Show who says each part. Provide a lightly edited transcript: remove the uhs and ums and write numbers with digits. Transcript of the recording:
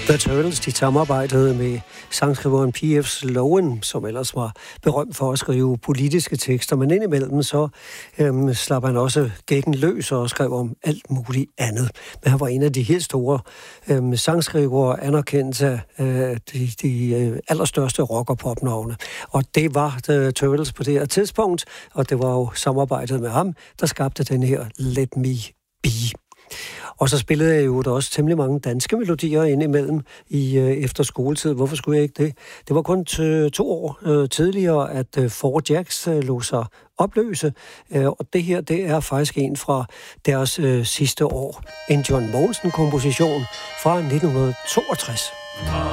Speaker 1: The Turtles, de samarbejdede med sangskriveren P.F. Sloan, som ellers var berømt for at skrive politiske tekster, men indimellem så slap han også gækken løs og skrev om alt muligt andet. Men han var en af de helt store sangskrivere, anerkendt af de allerstørste rock- og popnavne. Og det var The Turtles på det her tidspunkt, og det var jo samarbejdet med ham, der skabte den her Let Me Be. Og så spillede jeg jo også temmelig mange danske melodier indimellem efter skoletid. Hvorfor skulle jeg ikke det? Det var kun 2 år tidligere, at Four Jacks lod sig opløse. Og det her, det er faktisk en fra deres sidste år. En John Mogensen-komposition fra 1962.